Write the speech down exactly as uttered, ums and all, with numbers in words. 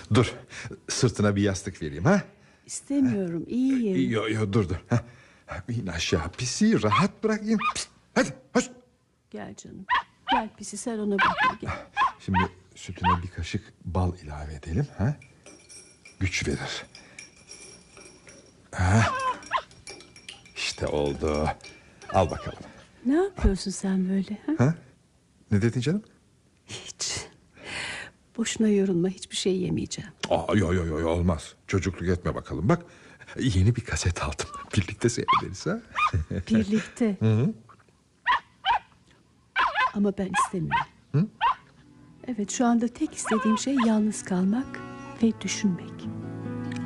Dur, sırtına bir yastık vereyim ha. İstemiyorum, iyiyim. Yo yo dur dur. Ha. İn aşağı, pisi rahat bırakayım. Pist, hadi hoş. Gel canım. Gel pisi, sen ona bak, gel. Şimdi sütüne bir kaşık bal ilave edelim ha. Güç verir. Ha. İşte oldu. Al bakalım. Ne yapıyorsun sen böyle? Ha? Ha? Ne dedin canım? Hiç. Boşuna yorulma, hiçbir şey yemeyeceğim. Aa, yo yo yo olmaz. Çocukluk etme bakalım. Bak, yeni bir kaset aldım. Birlikte seyrederiz ha. Birlikte. Hı hı. Ama ben istemiyorum. Hı? Evet, şu anda tek istediğim şey yalnız kalmak ve düşünmek.